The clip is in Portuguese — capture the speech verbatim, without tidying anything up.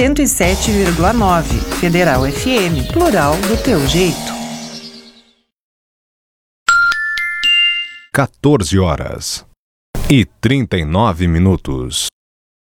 cento e sete vírgula nove. Federal F M, plural do teu jeito. quatorze horas e trinta e nove minutos.